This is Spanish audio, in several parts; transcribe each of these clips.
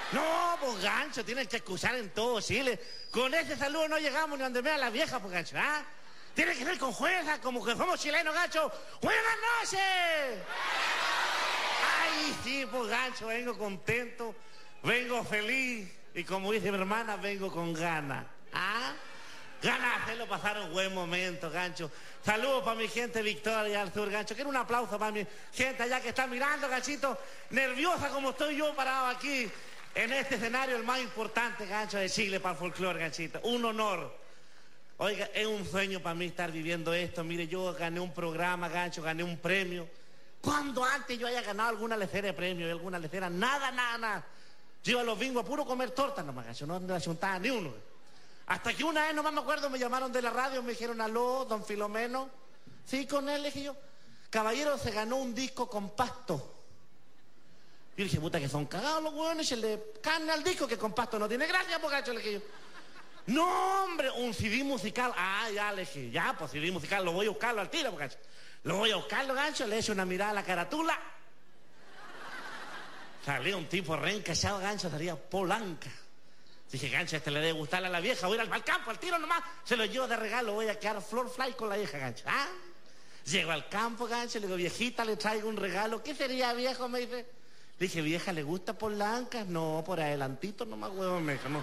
No, pues gancho, tienen que excusar en todo Chile. Con ese saludo no llegamos ni donde vea la vieja, pues gancho, ¿ah? Tiene que ser con jueza, como que somos chilenos, gancho. ¡Buenas noches! Ay, sí, pues gancho, vengo contento, vengo feliz. Y como dice mi hermana, vengo con ganas. ¿Ah? Ganas de hacerlo pasar un buen momento, gancho. Saludos para mi gente de Victoria al Sur, gancho. Quiero un aplauso para mi gente allá que está mirando, ganchito. Nerviosa como estoy yo parado aquí en este escenario, el más importante, gancho, de Chile para el folclore, ganchito. Un honor. Oiga, es un sueño para mí estar viviendo esto. Mire, yo gané un programa, gancho, gané un premio. ¿Cuándo antes yo haya ganado alguna lecera de premio, alguna lecera? Nada. Yo iba a los bingos a puro comer tortas nomás, gancho, no le juntaba ni uno. Hasta que una vez, nomás me acuerdo, me llamaron de la radio, me dijeron, aló, don Filomeno. Sí, con él, le dije yo. Caballero, se ganó un disco compacto. Yo dije, puta, que son cagados los hueones, se le carne al disco, que compacto no tiene gracia, pues, gancho, le dije yo. No, hombre, un CD musical. Ah, ya, le dije, ya, pues CD musical, lo voy a buscarlo al tiro, pues, gancho. Lo voy a buscarlo, gancho, le echo una mirada a la carátula. Salía un tipo reencachado, gancho, salía Polanca. Dije, gancho, este le debe gustar a la vieja, voy a ir al campo, al tiro nomás, se lo llevo de regalo, voy a quedar floor fly con la vieja, gancho. ¿Ah? Llego al campo, gancho, le digo, viejita, le traigo un regalo. ¿Qué sería, viejo? Me dice. Le dije, vieja, ¿le gusta Polanca? No, por adelantito nomás, huevón, me dijo, no.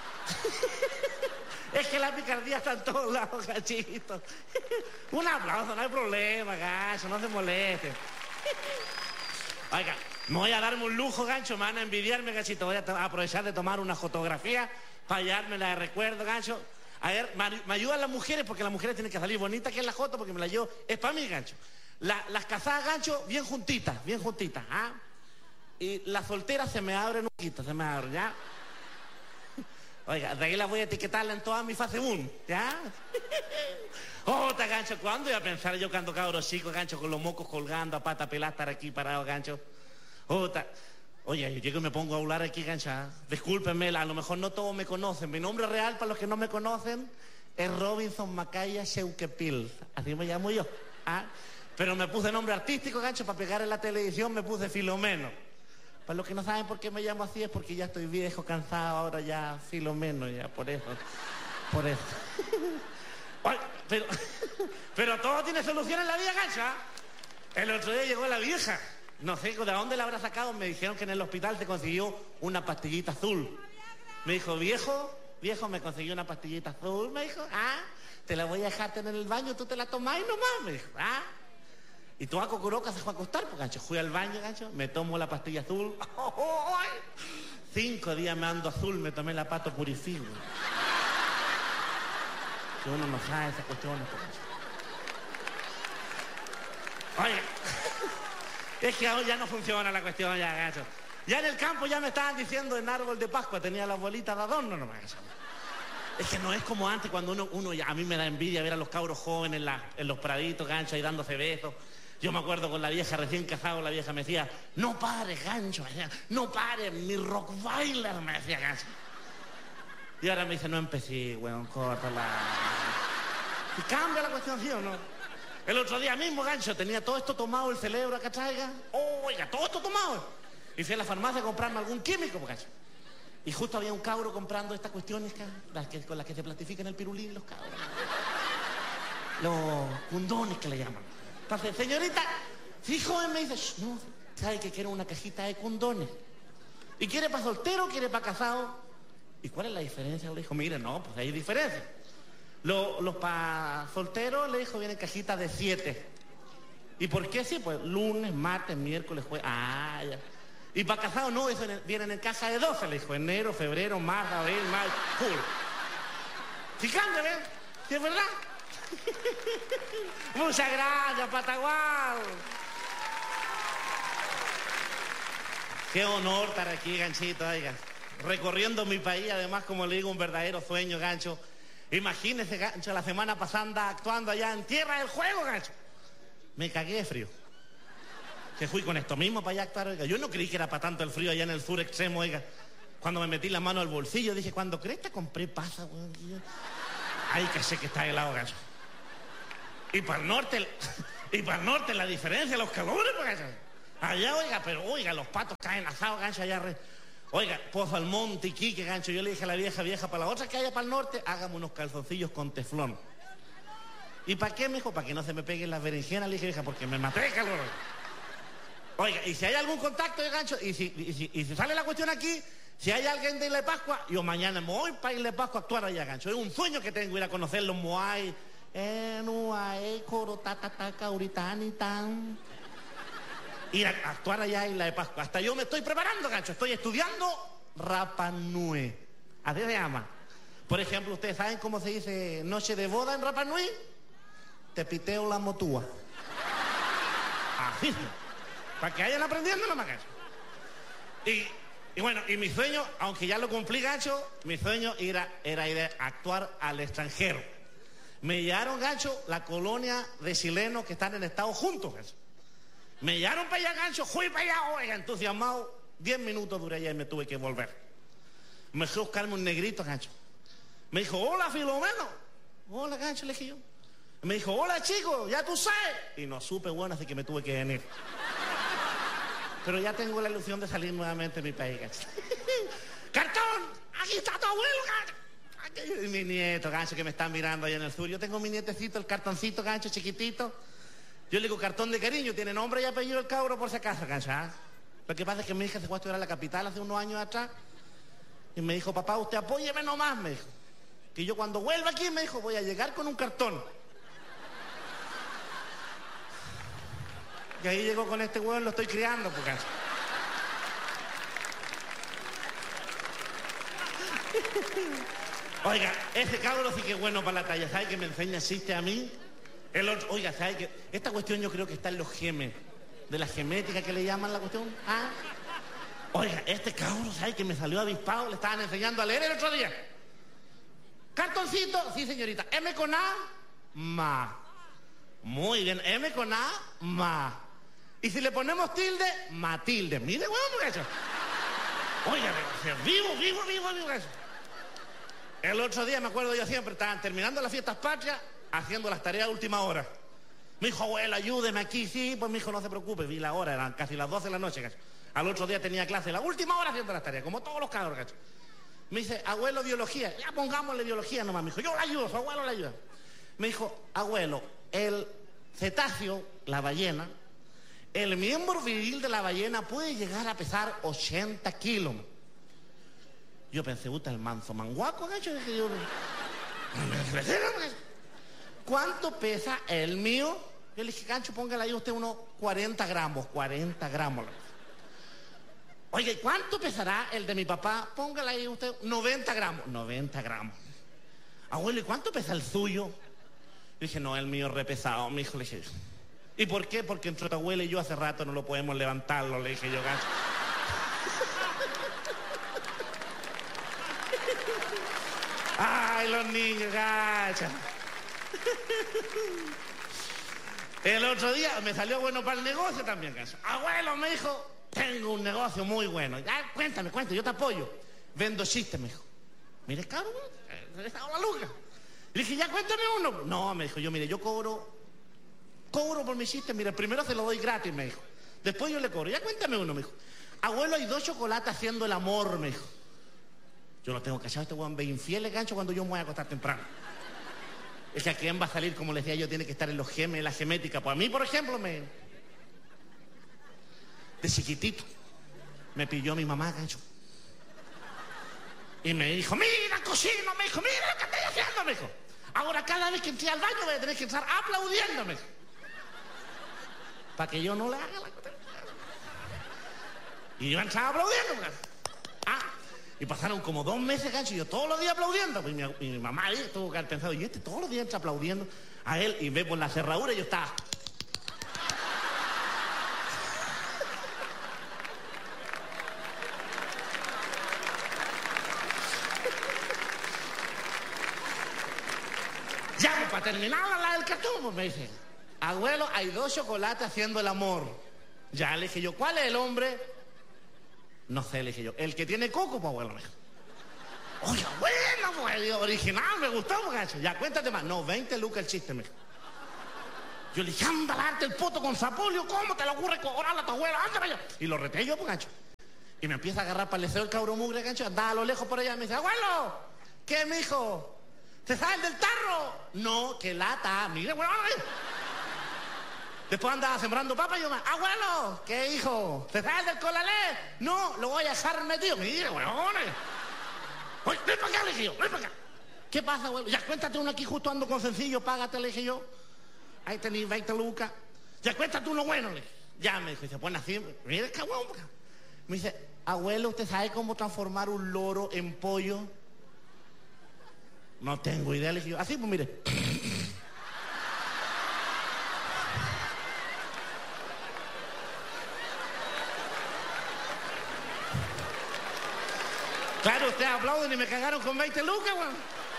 Es que la picardía está en todos lados, gachito. Un aplauso, no hay problema, gancho, no se moleste. Oiga, me voy a darme un lujo, gancho, me van a envidiarme, gachito. Voy a aprovechar de tomar una fotografía para llevármela de recuerdo, gancho. A ver, me ayudan las mujeres, porque las mujeres tienen que salir bonitas, que es la foto, porque me la llevo. Es para mí, gancho. Las casadas, gancho, bien juntitas, ¿ah? Y las solteras se me abren un poquito, se me abren, ¿ya? Oiga, de ahí las voy a etiquetarla en toda mi fase 1, ¿ya? Otra, gancho, ¿cuándo iba a pensar yo cuando cabro chico, gancho, con los mocos colgando, a pata pelada, estar aquí parado, gancho? Otra. Oye, yo llego y me pongo a hablar aquí, gancho. Discúlpenme, a lo mejor no todos me conocen. Mi nombre real, para los que no me conocen, es Robinson Macaya Sheuquepil. Así me llamo yo, ¿ah? Pero me puse nombre artístico, gancho, para pegar en la televisión me puse Filomeno. Para los que no saben por qué me llamo así es porque ya estoy viejo, cansado, ahora ya Filomeno, ya, por eso. Oye, pero todo tiene solución en la vida, gancha. El otro día llegó la vieja. No sé de dónde la habrá sacado. Me dijeron que en el hospital se consiguió una pastillita azul. Me dijo, viejo, me consiguió una pastillita azul. Me dijo, te la voy a dejar en el baño, tú te la tomás y nomás. Me dijo, Y tú a Cocoroca se fue a acostar, pues, gancho. Fui al baño, gancho, me tomo la pastilla azul. 5 días me ando azul, me tomé la Pato Purifico. Que uno no sabe esas cuestiones, pues, gancho. Oye, es que ahora ya no funciona la cuestión, ya, gancho. Ya en el campo ya me estaban diciendo en árbol de Pascua, tenía la bolita de adorno nomás, gancho. Es que no es como antes, cuando uno ya, a mí me da envidia ver a los cabros jóvenes en los praditos, gancho, ahí dándose besos. Yo me acuerdo con la vieja recién casado, la vieja me decía, no pares, gancho, no pares, mi rockbailer, me decía, gancho. Y ahora me dice, no empecé, weón, córtala. Y cambia la cuestión, ¿sí o no? El otro día mismo, gancho, tenía todo esto tomado, el cerebro acá traiga. Oiga, todo esto tomado. Y fui a la farmacia a comprarme algún químico, gancho. Y justo había un cabro comprando estas cuestiones, con las que se plastifican el pirulín, los cabros. Los condones que le llaman. Entonces, señorita, sí, joven, me dice, no, ¿sabe que quiere una cajita de condones? ¿Y quiere para soltero o quiere para casado? ¿Y cuál es la diferencia? Le dijo, mire, no, pues hay diferencia. Los para solteros, le dijo, vienen cajitas de 7. ¿Y por qué sí? Pues lunes, martes, miércoles, jueves. Ya. Y para casado no, eso vienen en caja de 12, le dijo, enero, febrero, marzo, abril, mayo, julio. Si cambia, ¿ven? ¿Sí es verdad? Muchas gracias, Patagual. Qué honor estar aquí, ganchito, oiga. Recorriendo mi país, además, como le digo, un verdadero sueño, gancho. Imagínese, gancho, la semana pasada actuando allá en Tierra del Juego, gancho. Me cagué de frío. Que fui con esto mismo para allá a actuar, oiga. Yo no creí que era para tanto el frío allá en el sur extremo, oiga. Cuando me metí la mano al bolsillo, dije, cuando cresta compré pasa, weón. Ay, que sé que está helado, gancho. Y para el norte la diferencia, los calores, pues, gancho. Allá, oiga, pero oiga, los patos caen asados, gancho, allá. Oiga, Pozo Almonte, Iquique, gancho. Yo le dije a la vieja, para la otra que haya para el norte, hágame unos calzoncillos con teflón. ¿Y para qué, mijo? Para que no se me peguen las berenjenas, le dije, vieja, porque me maté, calor. Oiga, y si hay algún contacto de gancho, y si sale la cuestión aquí, si hay alguien de Isla de Pascua, yo mañana me voy para Isla de Pascua a actuar allá, gancho. Es un sueño que tengo, ir a conocer los Moai. Ir a actuar allá en Isla de Pascua. Hasta yo me estoy preparando, gancho. Estoy estudiando Rapa Nui. Así se llama. Por ejemplo, ¿ustedes saben cómo se dice noche de boda en Rapa Nui? Te piteo la motúa. Así. Para que vayan aprendiendo nomás, gancho. Y bueno, y mi sueño, aunque ya lo cumplí, gancho, mi sueño era ir a actuar al extranjero. Me llevaron, gancho, la colonia de chilenos que están en Estados juntos, gancho. Me llevaron para allá, gancho, fui para allá, oiga, entusiasmado. 10 minutos duré allá y me tuve que volver. Me fui a buscarme un negrito, gancho. Me dijo, hola, Filomeno. Hola, gancho, le dije yo. Me dijo, hola, chico, ya tú sabes. Y no supe, bueno, así que me tuve que venir. Pero ya tengo la ilusión de salir nuevamente de mi país, gancho. ¡Cartón! ¡Aquí está tu abuelo, gancho! Aquí, mi nieto, gancho, que me están mirando allá en el sur. Yo tengo mi nietecito, el cartoncito, gancho, chiquitito. Yo le digo cartón de cariño, tiene nombre y apellido el cabro por si acaso, gancho. Lo que pasa es que mi hija se fue a estudiar a la capital hace unos años atrás. Y me dijo, papá, usted apóyeme nomás, me dijo. Que yo cuando vuelva aquí, me dijo, voy a llegar con un cartón. Y ahí llegó con este huevo, lo estoy criando, pues, gancho. Oiga, ese cabro sí que es bueno para la talla. ¿Sabe que me enseña chiste a mí? El otro, oiga, ¿sabe que esta cuestión yo creo que está en los gemes? De la genética que le llaman la cuestión. ¿Ah? Oiga, este cabro, ¿sabe que me salió avispado? Le estaban enseñando a leer el otro día. Cartoncito, sí, señorita. M con A, ma. Muy bien, M con A, ma. Y si le ponemos tilde, Matilde. Mire, huevón, muchacho. Oiga, vivo, muchacho. El otro día, me acuerdo yo siempre, estaban terminando las fiestas patrias, haciendo las tareas a última hora. Me dijo, abuelo, ayúdeme aquí. Sí, pues mi hijo, no se preocupe, vi la hora, eran casi las 12 de la noche, cacho. Al otro día tenía clase, la última hora haciendo las tareas, como todos los cabros, cacho. Me dice, abuelo, biología. Ya pongámosle biología nomás. Me dijo, yo la ayudo, su abuelo la ayuda. Me dijo, abuelo, el cetáceo, la ballena, el miembro viril de la ballena puede llegar a pesar 80 kilos. Yo pensé, puta, el manso manguaco, cacho. Dije yo, ¿cuánto pesa el mío? Yo le dije, gancho, póngale ahí usted unos 40 gramos. 40 gramos. Oye, ¿cuánto pesará el de mi papá? Póngale ahí usted 90 gramos. 90 gramos. Abuelo, ¿y cuánto pesa el suyo? Yo dije, no, el mío es repesado, mi hijo. Le dije, ¿y por qué? Porque entre tu abuela y yo hace rato no lo podemos levantarlo, le dije yo, gancho. Ay, los niños, gacha. El otro día me salió bueno para el negocio también, gacho. Abuelo, me dijo, tengo un negocio muy bueno. Ya, cuéntame, yo te apoyo. Vendo chistes, me dijo. Mire, cabrón, le he dado la luca. Le dije, ya cuéntame uno. No, me dijo, yo cobro por mis chistes. Mire, primero se lo doy gratis, me dijo. Después yo le cobro. Ya cuéntame uno, me dijo. Abuelo, hay 2 chocolates haciendo el amor, me dijo. Yo lo tengo cachado, este weón ve infiel, gancho, cuando yo me voy a acostar temprano. Es que a quién va a salir, como les decía yo, tiene que estar en los genes, en la genética. Pues a mí, por ejemplo, de chiquitito, me pilló mi mamá, gancho. Y me dijo, mira, cochino, me dijo, mira lo que estoy haciendo, me dijo. Ahora cada vez que entré al baño voy a tener que estar aplaudiendo, me dijo. Para que yo no le haga la cosa. Y yo estaba aplaudiendo, gancho. Y pasaron como 2 meses, gancho, y yo todos los días aplaudiendo. Pues mi mamá ahí tuvo que haber pensado, y todos los días entra aplaudiendo a él, y ve por la cerradura y yo estaba. Ya, pues, para terminar la del cartón, pues me dice, abuelo, hay 2 chocolates haciendo el amor. Ya le dije yo, ¿cuál es el hombre? No sé, le dije yo, el que tiene coco, pues abuelo, me dijo. Oye, bueno, pues original, me gustó, gacho. Ya, cuéntate más. No, 20 lucas el chiste, me dijo. Yo le dije, anda, darte el poto con Zapolio, ¿cómo te le ocurre cobrarle a tu abuela? Anda, vaya. Y lo reté yo, pues, gacho. Y me empieza a agarrar para el liceo el cabro mugre, gancho, andaba a lo lejos por allá, me dice, abuelo, ¿qué, mijo? ¿Te sales del tarro? No, que lata, mire, bueno. Después andaba sembrando papas y yo, abuelo, ¿qué, hijo? ¿Te sales del colalé? No, lo voy a dejar metido. Mire, bueno. Oye, ven para acá, le dije yo, ven para acá. ¿Qué pasa, abuelo? Ya cuéntate uno aquí, justo ando con sencillo, págate, le dije yo. Ahí tenés 20 lucas. Ya cuéntate uno bueno, le dije. Ya me dijo, se pone así, mire, cabrón. Me dice, abuelo, ¿usted sabe cómo transformar un loro en pollo? No tengo idea, le dije yo. Así, pues mire. Claro, ustedes aplauden y me cagaron con 20 lucas, weón.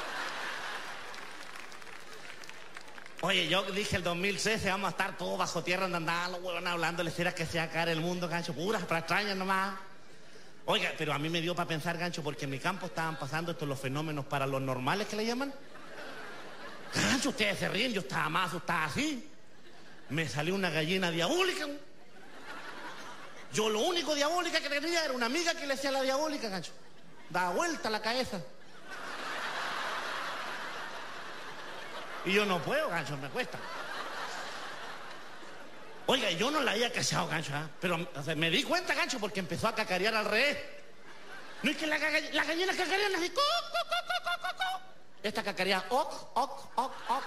Oye, yo dije el 2013 vamos a estar todos bajo tierra andando los huevones hablando, les era que se va a caer el mundo, gancho, puras para extrañas nomás. Oiga, pero a mí me dio para pensar, gancho, porque en mi campo estaban pasando estos los fenómenos paranormales que le llaman. Gancho, ustedes se ríen, yo estaba más asustado así. Me salió una gallina diabólica. Yo lo único diabólica que tenía era una amiga que le hacía la diabólica, gancho. Daba vuelta la cabeza. Y yo no puedo, gancho, me cuesta. Oiga, yo no la había cachado, gancho, ¿eh? Pero o sea, me di cuenta, gancho, porque empezó a cacarear al revés. No es que las gallinas cacarean así, co, co, co, co, co, co. Esta cacarea, ok, ok, ok, ok.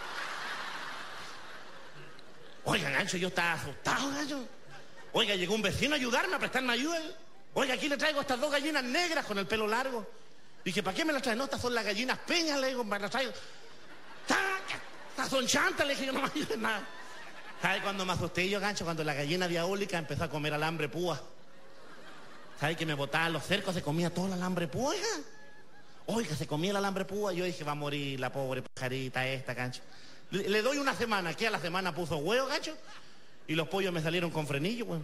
Oiga, gancho, yo estaba asustado, gancho. Oiga, llegó un vecino a ayudarme, a prestarme ayuda. Oiga, aquí le traigo estas dos gallinas negras con el pelo largo. Dije, ¿para qué me las traes? No, estas son las gallinas peñas, le digo, me las traigo. Estas son chantas, le dije, yo no me ayudes nada. ¿Sabes cuando me asusté yo, gancho? Cuando la gallina diabólica empezó a comer alambre púa. ¿Sabes que me botaban los cercos? Se comía todo el alambre púa, oiga. Oiga, se comía el alambre púa. Yo dije, va a morir la pobre pajarita esta, gancho. Le doy una semana, que a la semana puso huevo, gancho. Y los pollos me salieron con frenillo, pues.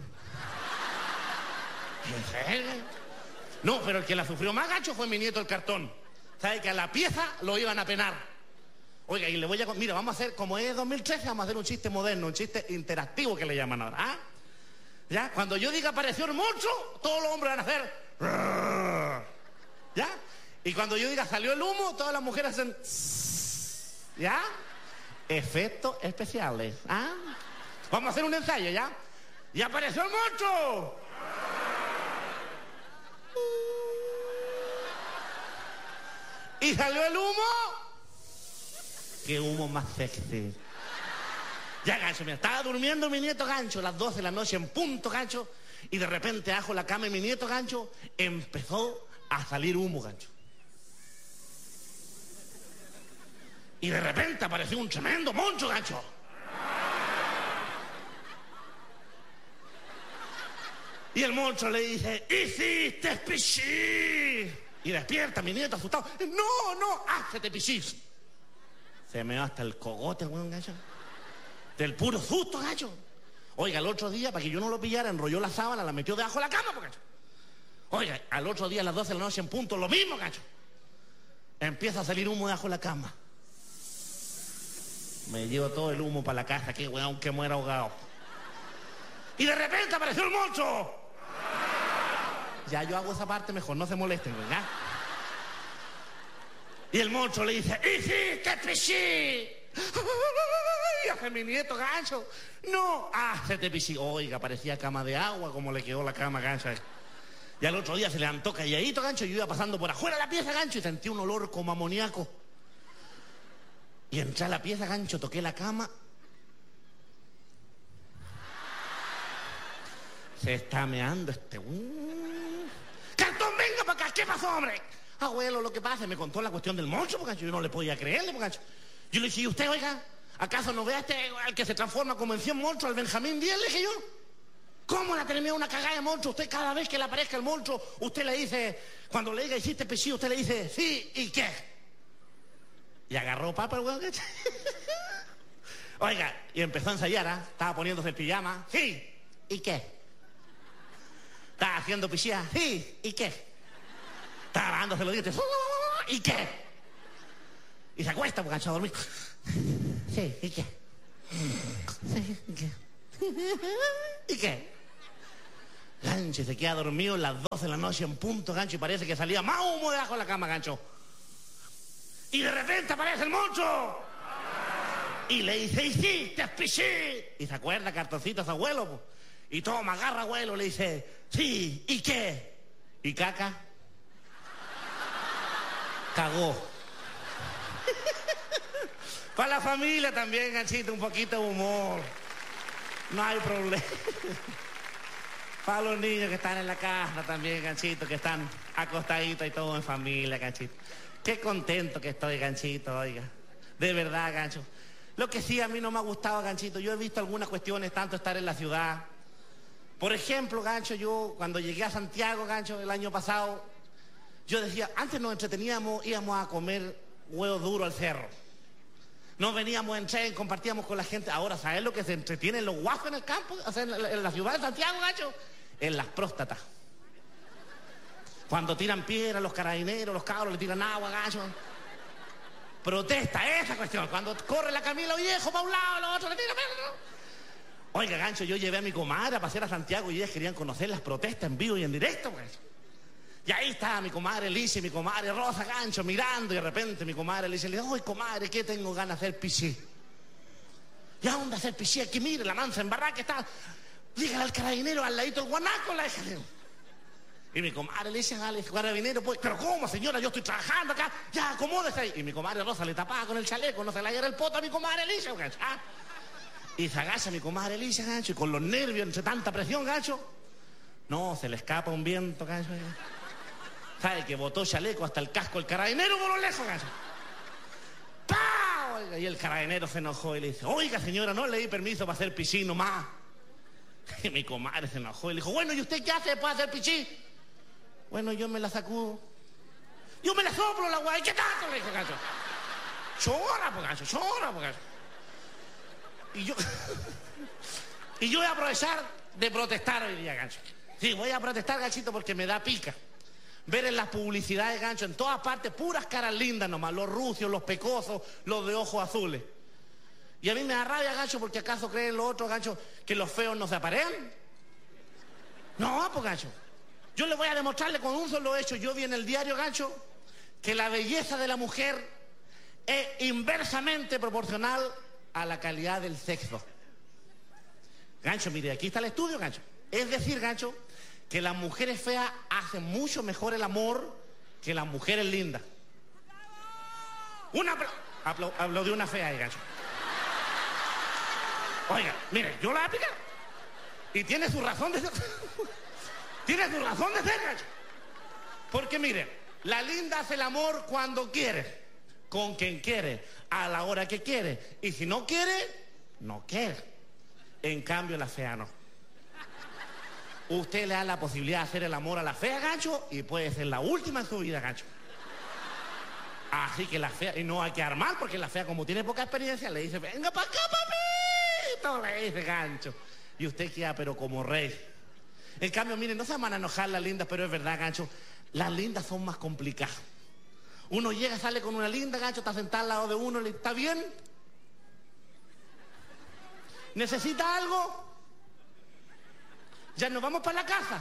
No, pero el que la sufrió más, gancho, fue mi nieto el cartón. ¿Sabes? Que a la pieza lo iban a penar. Oiga, y le voy a... Mira, vamos a hacer, como es 2013, vamos a hacer un chiste moderno, un chiste interactivo que le llaman ahora. ¿Ah? ¿Ya? Cuando yo diga apareció el monstruo, todos los hombres van a hacer... ¿Ya? Y cuando yo diga salió el humo, todas las mujeres hacen... ¿Ya? Efectos especiales. ¿Ah? Vamos a hacer un ensayo, ¿ya? ¡Y apareció el monstruo! ¿Y salió el humo? ¡Qué humo más sexy! Ya, gancho, mira, estaba durmiendo mi nieto, gancho, a las 12 de la noche en punto, gancho, y de repente ajo la cama y mi nieto, gancho, empezó a salir humo, gancho. Y de repente apareció un tremendo monstruo, gancho. Y el monstruo le dice, ¡hiciste pichí! Y despierta mi nieto asustado. ¡No, no! ¡Hácete pichí! Se me va hasta el cogote, weón, gacho. Del puro susto, gacho. Oiga, el otro día, para que yo no lo pillara, enrolló la sábana, la metió debajo de la cama, gacho. Oiga, al otro día a las 12 de la noche en punto, lo mismo, gacho. Empieza a salir humo debajo de la cama. Me llevo todo el humo para la casa, aquí, weón, que muera ahogado. Y de repente apareció el monstruo. Ya yo hago esa parte mejor, no se molesten, ¿verdad? Y el monstruo le dice, ¡hiciste pichí! Y hace mi nieto, gancho. No, hácete pichí. Oiga, parecía cama de agua, como le quedó la cama, gancho. Y al otro día se levantó calladito, gancho, y yo iba pasando por afuera de la pieza, gancho, y sentí un olor como amoníaco. Y entré a la pieza, gancho, toqué la cama. Se está meando este... ¡Cartón, venga para acá! ¿Qué pasó, hombre? Abuelo, lo que pasa, me contó la cuestión del monstruo, porque yo no le podía creerle, porque yo le dije, ¿y usted, oiga, acaso no ve a este, al que se transforma como en 100 monstruos, al Benjamín Díaz? Le dije yo. ¿Cómo la terminó una cagada de monstruo? Usted cada vez que le aparezca el monstruo, usted le dice, cuando le diga hiciste pichí, usted le dice, sí, ¿y qué? Y agarró papa el weón. Oiga, y empezó a ensayar, ¿ah? Estaba poniéndose el pijama, sí, ¿y qué? Estaba haciendo pichía, sí, ¿y qué? Estaba bajándose los dientes, ¿y qué? Y se acuesta porque ha hecho a dormir. Sí, ¿y qué? Sí, ¿y qué? ¿Y qué? Gancho, se queda dormido a las 12 de la noche en punto, gancho, y parece que salía más humo debajo de la cama, gancho. Y de repente aparece el monstruo. Y le dice, hiciste pichí. Y se acuerda cartoncito a su abuelo, po. Y toma, agarra abuelo, le dice, sí, ¿y qué? ¿Y caca? Cagó. Para la familia también, ganchito, un poquito de humor. No hay problema. Para los niños que están en la casa también, ganchito, que están acostaditos y todo en familia, ganchito. Qué contento que estoy, ganchito, oiga. De verdad, gancho. Lo que sí a mí no me ha gustado, ganchito, yo he visto algunas cuestiones, tanto estar en la ciudad. Por ejemplo, gancho, yo cuando llegué a Santiago, gancho, el año pasado, yo decía, antes nos entreteníamos, íbamos a comer huevo duro al cerro. Nos veníamos en tren, compartíamos con la gente. Ahora, ¿sabes lo que se entretienen los guapos en el campo? O sea, en la ciudad de Santiago, gancho, en las próstatas. Cuando tiran piedras los carabineros, los cabros le tiran agua, gancho. Protesta esa cuestión. Cuando corre la Camila Viejo para un lado, los otros le tiran piedras. Oiga, gancho, yo llevé a mi comadre a pasear a Santiago y ellas querían conocer las protestas en vivo y en directo, pues. Y ahí está mi comadre Alicia y mi comadre Rosa, gancho, mirando, y de repente mi comadre Alicia le dice, ¡ay, comadre, qué tengo ganas de hacer pichí! ¿Y a dónde hacer pichí? Aquí, mire, la mansa embarrada que está. Dígale al carabinero, al ladito el guanaco, la hija de... Y mi comadre le dice al carabinero, pues, ¿pero cómo, señora? Yo estoy trabajando acá, ya, acomódese ahí. Y mi comadre Rosa le tapaba con el chaleco, no se le diera el poto a mi comadre Alicia, gancho. ¿Ah? Y se agacha mi comadre Alicia, gancho, y con los nervios, entre tanta presión, gancho, no, se le escapa un viento, gancho. ¿Sabe que botó chaleco hasta el casco el carabinero por lo lejos, gancho? ¡Pah! Oiga, y el carabinero se enojó y le dice, oiga, señora, no le di permiso para hacer pichí nomás. Y mi comadre se enojó y le dijo, bueno, ¿y usted qué hace después de hacer pichí? Bueno, yo me la sacudo. Yo me la soplo la guay. ¿Qué tanto? Le dijo, gancho. Chora, pues, gancho, chora, pues, gancho. Y yo voy a aprovechar de protestar hoy día, gancho. Sí, voy a protestar, ganchito, porque me da pica. Ver en las publicidades, gancho, en todas partes, puras caras lindas nomás. Los rucios, los pecosos, los de ojos azules. Y a mí me da rabia, gancho, porque acaso creen los otros, gancho, que los feos no se aparean. No, pues, gancho. Yo le voy a demostrarle con un solo hecho. Yo vi en el diario, gancho, que la belleza de la mujer es inversamente proporcional a la calidad del sexo. Gancho, mire, aquí está el estudio, gancho. Es decir, gancho, que las mujeres feas hacen mucho mejor el amor que las mujeres lindas. Hablo de una fea ahí, gancho. Oiga, mire, yo la voy a aplicar. Y tiene su razón de ser. Tiene su razón de ser, gancho. Porque mire, la linda hace el amor cuando quiere, con quien quiere, a la hora que quiere. Y si no quiere, no quiere. En cambio, la fea no. Usted le da la posibilidad de hacer el amor a la fea, gancho, y puede ser la última en su vida, gancho. Así que la fea, y no hay que armar, porque la fea, como tiene poca experiencia, le dice, venga para acá, papito, le dice, gancho. Y usted queda, pero como rey. En cambio, miren, no se van a enojar las lindas, pero es verdad, gancho, las lindas son más complicadas. Uno llega, sale con una linda, gancho, está sentada al lado de uno, le dice, ¿está bien? ¿Necesita algo? Ya nos vamos para la casa.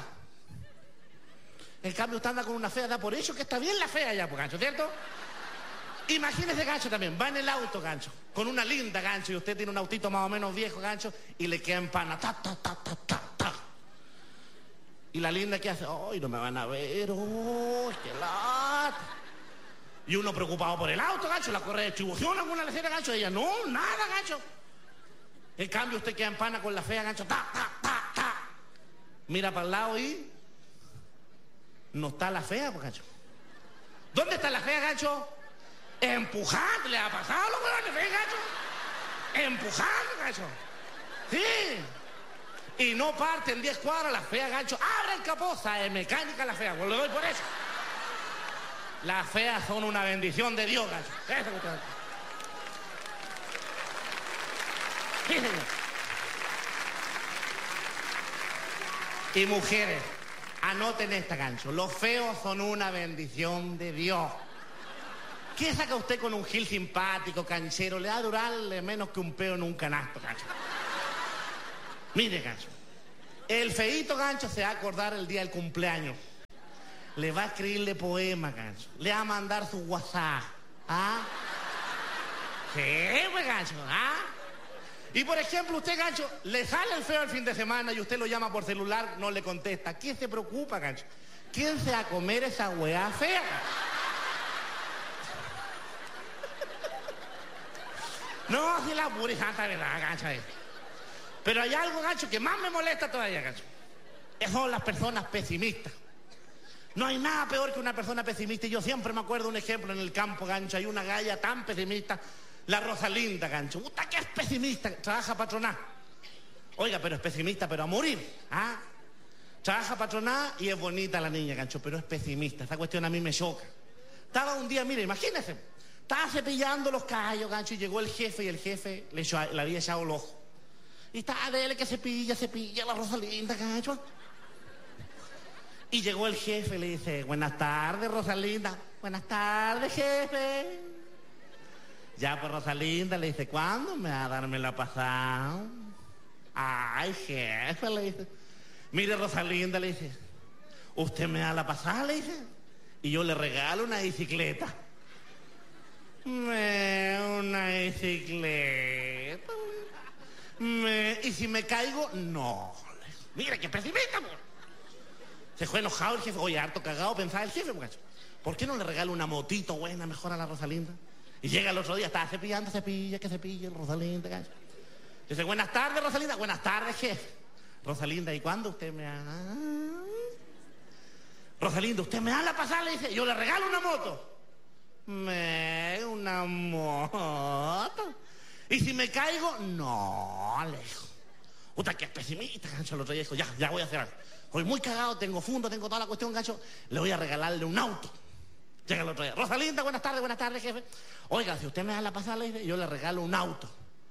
En cambio, usted anda con una fea, da por hecho que está bien la fea ya, pues, gancho, ¿cierto? Imagínese, gancho, también, va en el auto, gancho, con una linda, gancho, y usted tiene un autito más o menos viejo, gancho, y le queda en pana, ta, ta, ta, ta, ta, ta. Y la linda que hace, ¡ay, no me van a ver! ¡Oh, qué lata! Y uno preocupado por el auto, gancho, la correa de distribución, alguna lecera, gancho, ella, no, nada, gancho. En cambio, usted queda en pana con la fea, gancho, ta, ta, ta, ta. Mira para el lado y no está la fea, pues, gancho. ¿Dónde está la fea, gancho? Empujando, ¿le ha pasado a los huevones, gancho? Empujando, gancho. Sí. Y no parten 10 cuadras, la fea, gancho. ¡Abre el capó! Sabe mecánica la fea, pues le doy por eso. Las feas son una bendición de Dios, gancho. Eso que usted... Sí, señor. Y mujeres, anoten esta, gancho. Los feos son una bendición de Dios. ¿Qué saca usted con un gil simpático, canchero? Le va a durarle menos que un peo en un canasto, gancho. Mire, gancho. El feíto, gancho, se va a acordar el día del cumpleaños. Le va a escribirle poemas, gancho. Le va a mandar su WhatsApp. ¿Ah? Sí, pues, gancho. ¿Ah? Y, por ejemplo, usted, gancho, le sale el feo el fin de semana y usted lo llama por celular, no le contesta. ¿Quién se preocupa, gancho? ¿Quién se va a comer esa weá fea? No, si la pura y santa verdad, gancho. Pero hay algo, gancho, que más me molesta todavía, gancho. Son las personas pesimistas. No hay nada peor que una persona pesimista. Y yo siempre me acuerdo un ejemplo en el campo, gancho. Hay una galla tan pesimista, la Rosalinda, gancho. Puta, que es pesimista. Trabaja patronal. Oiga, pero es pesimista, pero a morir. ¿Ah? Trabaja patronal y es bonita la niña, gancho, pero es pesimista. Esa cuestión a mí me choca. Estaba un día, mire, imagínese. Estaba cepillando los callos, gancho, y llegó el jefe y el jefe le había echado el ojo. Y estaba dele que cepilla la Rosalinda, gancho. Y llegó el jefe y le dice, buenas tardes, Rosalinda. Buenas tardes, jefe. Ya, pues, Rosalinda, le dice, ¿cuándo me va a darme la pasada? Ay, jefe, le dice. Mire, Rosalinda, le dice, ¿usted me da la pasada? Le dice. Y yo le regalo una bicicleta. Una bicicleta. Y si me caigo, no. Mire, qué pesimista, amor. Se fue enojado el jefe. Oye, harto cagado pensaba el jefe, muchacho. ¿Por qué no le regalo una motito buena mejor a la Rosalinda? Y llega el otro día, estaba cepillando, cepilla, Rosalinda, gancho. Dice, buenas tardes, Rosalinda. Buenas tardes, jefe. Rosalinda, ¿y cuándo usted me da? Rosalinda, ¿usted me da la pasada? Le dice, yo le regalo una moto. Una moto. ¿Y si me caigo? No, le dijo. Puta, que es pesimista, gancho. El otro día dijo, ya voy a hacer algo. Hoy muy cagado, tengo fondo, tengo toda la cuestión, gancho. Le voy a regalarle un auto. Llega el otro día. Rosalinda, buenas tardes, jefe. Oiga, si usted me da la pasada, le dice, yo le regalo un auto.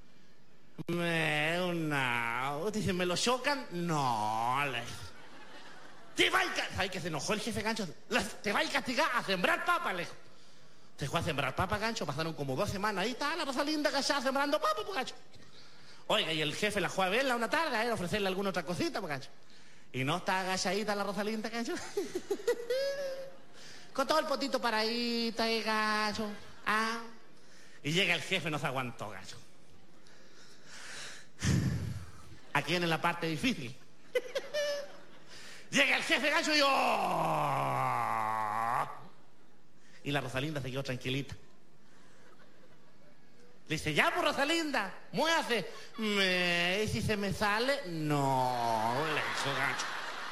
Un auto. Dice, ¿me lo chocan? No, le dice. Te va a castigar. ¿Sabes que se enojó el jefe, gancho? Te va a castigar a sembrar papa, le dijo. Se fue a sembrar papa, gancho. Pasaron como 2 semanas. Ahí está la Rosalinda callada sembrando papa, pues, gancho. Oiga, y el jefe la fue a verla una tarde, a ofrecerle alguna otra cosita, pues, gancho. Y no está agachadita la Rosalinda, gancho. Con todo el potito paradito ahí, gancho. Ah. Y llega el jefe, no se aguantó, gancho. Aquí viene la parte difícil. Llega el jefe, gancho, y yo. Y la Rosalinda se quedó tranquilita. Le dice, ya, pues, Rosalinda, muévase. ¿Y si se me sale? No, le hizo, gancho.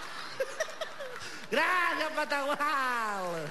Gracias, Patagual.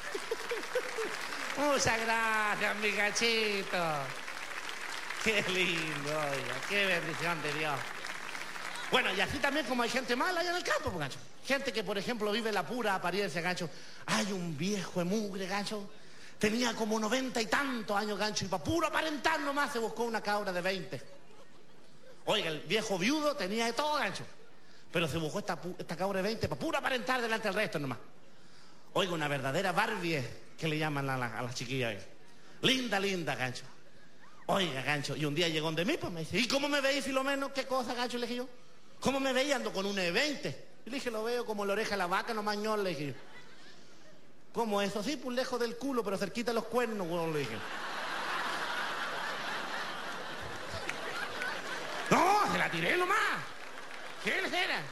Muchas gracias, mi gachito. Qué lindo, oiga, qué bendición de Dios. Bueno, y así también como hay gente mala allá en el campo, gancho. Gente que, por ejemplo, vive la pura apariencia, gancho. Hay un viejo de mugre, gancho. Tenía como 90 y tantos años, gancho, y para puro aparentar nomás se buscó una cabra de 20. Oiga, el viejo viudo tenía de todo, gancho. Pero se buscó esta cabra de 20 para puro aparentar delante del resto nomás. Oiga, una verdadera Barbie, que le llaman a las chiquillas. Linda, gancho. Oiga, gancho, y un día llegó donde mí, pues me dice, ¿y cómo me veis, Filomeno? ¿Qué cosa, gancho? Le dije yo. ¿Cómo me veis? Ando con un E20. Y le dije, lo veo como la oreja de la vaca, no mañón, le dije yo. ¿Cómo eso? Sí, pues lejos del culo, pero cerquita de los cuernos, weón, le dije. No, se la tiré nomás. ¿Qué les era?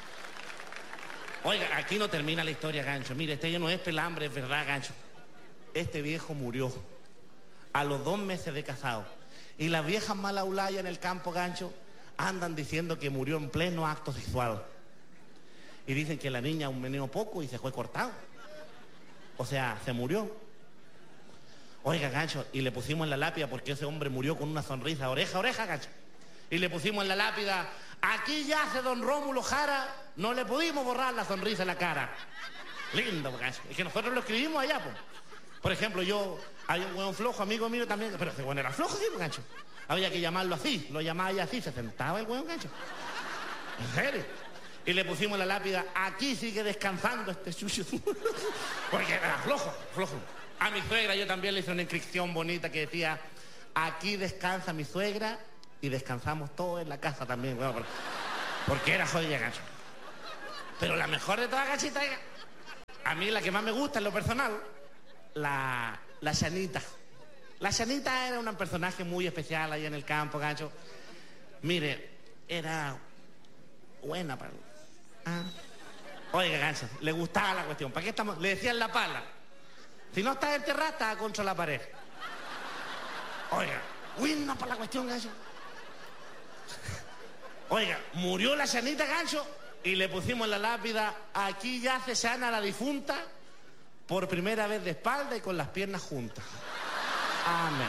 Oiga, aquí no termina la historia, gancho. Mire, este ya no es pelambre, es verdad, gancho. Este viejo murió a los 2 meses de casado. Y las viejas malaulaya en el campo, gancho, andan diciendo que murió en pleno acto sexual. Y dicen que la niña un meneo poco y se fue cortado. O sea, se murió. Oiga, gancho, y le pusimos en la lápida porque ese hombre murió con una sonrisa, oreja a oreja, gancho. Y le pusimos en la lápida, aquí yace don Rómulo Jara, no le pudimos borrar la sonrisa en la cara. Lindo, gancho. Es que nosotros lo escribimos allá, pues. Por ejemplo, hay un hueón flojo, amigo mío también, pero ese hueón era flojo, sí, pues, gancho. Había que llamarlo así, lo llamaba ya así, se sentaba el hueón, gancho. ¿En serio? Y le pusimos en la lápida, aquí sigue descansando este chucho. Porque era flojo. A mi suegra yo también le hice una inscripción bonita que decía, aquí descansa mi suegra y descansamos todos en la casa también, bueno, porque era jodida, gancho. Pero la mejor de todas, Ganchita, a mí la que más me gusta en lo personal, la Xanita. La Xanita era un personaje muy especial ahí en el campo, Gancho. Mire, era buena para... Oiga, Gancho, le gustaba la cuestión. ¿Para qué estamos? Le decían la pala. Si no está enterrada, está contra la pared. Oiga, buena para la cuestión, Gancho. Oiga, murió la Xanita, Gancho, y le pusimos en la lápida: aquí yace sana la difunta, por primera vez de espalda y con las piernas juntas. Amén.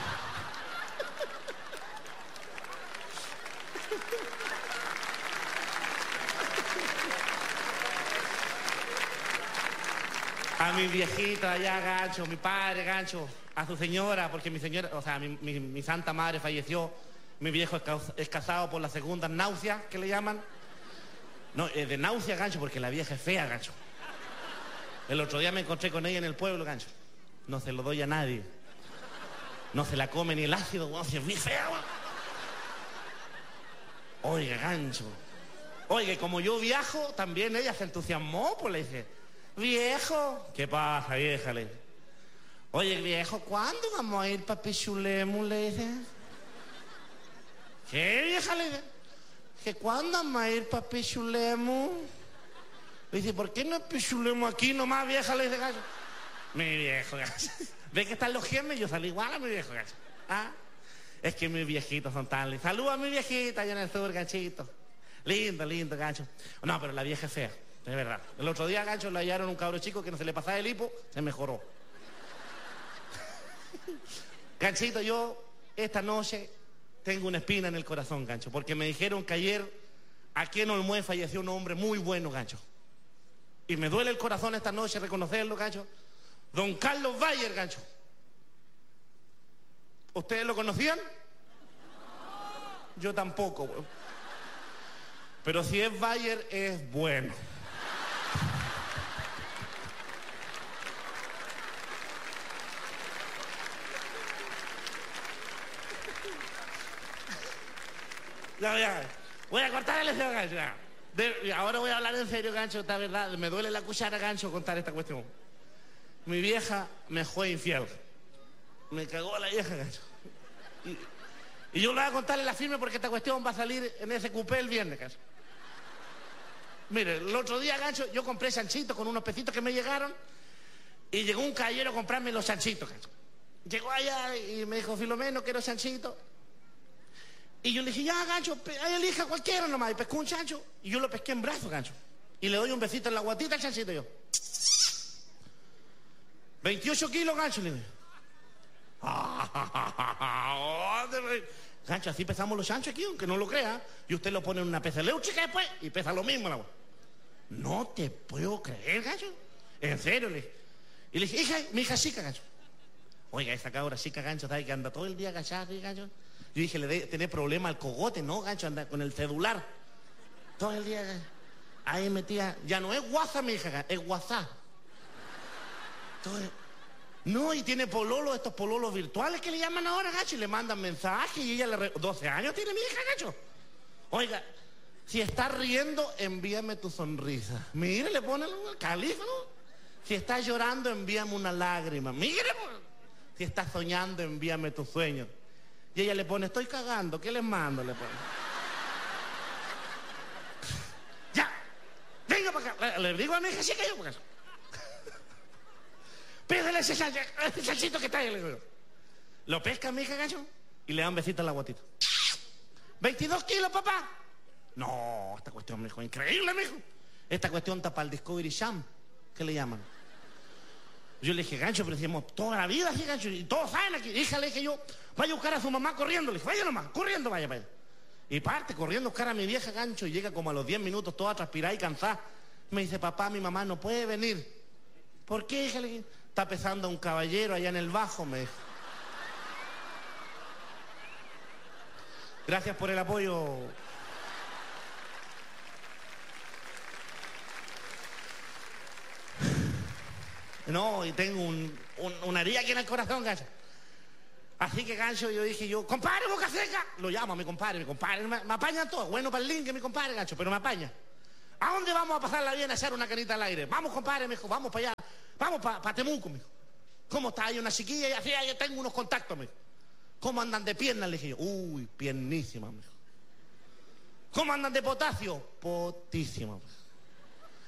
A mi viejita allá, Gancho, mi padre, Gancho, a su señora, porque mi señora, o sea, mi santa madre falleció. Mi viejo es casado por la segunda náusea, que le llaman. No, de náusea, Gancho, porque la vieja es fea, Gancho. El otro día me encontré con ella en el pueblo, Gancho. No se lo doy a nadie. No se la come ni el ácido, weón, si es muy fea, weón. Oiga, Gancho. Oiga, como yo viajo, también ella se entusiasmó, pues le dice: viejo. ¿Qué pasa, vieja? Le dice. Oye, viejo, ¿cuándo vamos a ir para Pichulemu? Le dice. ¿Qué, vieja? Le dice. Que ¿cuándo vamos a ir para Pichulemu? Le dice: ¿por qué no es Pichulemu aquí nomás, vieja? Le dice, Gancho. Mi viejo, Gancho. ¿Ves que están los gemes? Yo salí igual a mi viejo, Gancho. ¿Ah? Es que mis viejitos son tan lindos. Saludos a mi viejita allá en el sur, Ganchito. Lindo, lindo, Gancho. No, pero la vieja es fea, es verdad. El otro día, Gancho, le hallaron un cabro chico que no se le pasaba el hipo, se mejoró. Ganchito, yo esta noche tengo una espina en el corazón, Gancho, porque me dijeron que ayer aquí en Olmué falleció un hombre muy bueno, Gancho. Y me duele el corazón esta noche reconocerlo, Gancho. Don Carlos Bayer, Gancho. ¿Ustedes lo conocían? Yo tampoco, weón. Pero si es Bayer, es bueno. Ya. Voy a cortar el deseo, Gancho. Ahora voy a hablar en serio, Gancho. Esta verdad, me duele la cuchara, Gancho, contar esta cuestión. Mi vieja me fue infiel. Me cagó la vieja, Gancho. Y yo le voy a contarle la firme porque esta cuestión va a salir en ese cupé el viernes, Gancho. Mire, el otro día, Gancho, yo compré chanchitos con unos pesitos que me llegaron y llegó un caballero a comprarme los chanchitos, Gancho. Llegó allá y me dijo: Filomeno, quiero chanchitos. Y yo le dije: ya, Gancho, ahí elija cualquiera nomás. Y pescó un chancho y yo lo pesqué en brazos, Gancho. Y le doy un besito en la guatita al chanchito yo. 28 kilos, Gancho, le digo. Gancho, así pesamos los chanchos aquí, aunque no lo crea. Y usted lo pone en una pesa eléctrica después y pesa lo mismo, la agua. No te puedo creer, Gancho. En serio, le dije. Y le dije: hija, mi hija chica, Gancho. Oiga, esta cabra chica, Gancho, ¿sabes que anda todo el día agachada, Gancho? Yo dije: le debe tener problema al cogote, ¿no, Gancho? Anda con el celular. Todo el día, Gancho. Ahí metía. Ya no es WhatsApp, mi hija, es WhatsApp. No, y tiene pololos, estos pololos virtuales que le llaman ahora, Gancho, y le mandan mensajes y ella 12 años tiene mi hija, Gancho. Oiga, si está riendo, envíame tu sonrisa. Mire, le pone el calífono. Si está llorando, envíame una lágrima. Mire, si estás soñando, envíame tus sueños. Y ella le pone: estoy cagando, ¿qué les mando? Le pone. Ya, venga para acá. Le digo a mi hija: sí, que yo para acá. Pídele ese chanchito que está ahí. Le digo. Lo pesca mi hija, Gancho, y le dan besito en la guatita. 22 kilos, papá. No, esta cuestión, mijo, increíble, mijo. Esta cuestión está para el Discovery Channel, ¿qué le llaman? Yo le dije: Gancho, pero decíamos toda la vida así, Gancho, y todos saben aquí. Hija, le dije yo: vaya a buscar a su mamá corriendo. Le dije: vaya nomás, corriendo, vaya. Y parte corriendo a buscar a mi vieja, Gancho, y llega como a los 10 minutos toda transpirada y cansada. Me dice: papá, mi mamá no puede venir. ¿Por qué, hija? Le dije: está pesando a un caballero allá en el bajo, me dijo. Gracias por el apoyo. No, y tengo una herida aquí en el corazón, Gancho. Así que, Gancho, yo dije compadre, boca seca. Lo llamo a mi compadre, me apaña todo. Bueno para el link, mi compadre, Gancho, pero me apaña. ¿A dónde vamos a pasarla bien a echar una canita al aire? Vamos, compadre, me dijo, vamos para allá. Vamos para Temuco, me dijo. ¿Cómo está ahí una chiquilla? Y así, yo tengo unos contactos, me dijo. ¿Cómo andan de piernas? Le dije yo. Uy, piernísima, me dijo. ¿Cómo andan de potasio? Potísima, me dijo.